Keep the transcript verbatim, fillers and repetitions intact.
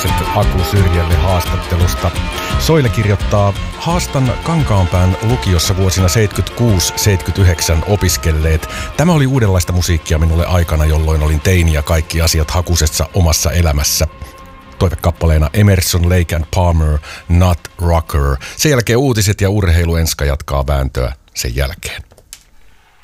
kiitokset Aku Syrjälle haastattelusta. Soile kirjoittaa, haastan Kankaanpään lukiossa vuosina seitsemänkymmentäkuusi seitsemänkymmentäyhdeksän opiskelleet. Tämä oli uudenlaista musiikkia minulle aikana, jolloin olin teini ja kaikki asiat hakusessa omassa elämässä. Toivekappaleena Emerson, Lake and Palmer, Not Rocker. Sen jälkeen uutiset ja urheilu. Enska jatkaa vääntöä sen jälkeen.